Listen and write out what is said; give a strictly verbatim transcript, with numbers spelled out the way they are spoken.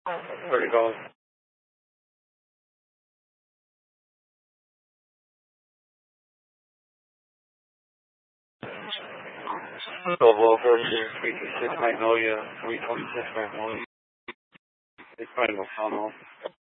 Where it goes. Double thirty, three two six Magnolia, three twenty six Magnolia. It's kind of a tunnel.